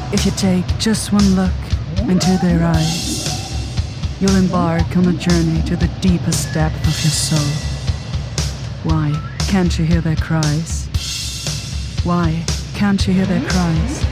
If you take just one look into their eyes, you'll embark on a journey to the deepest depth of your soul. Why can't you hear their cries? Why can't you hear their cries?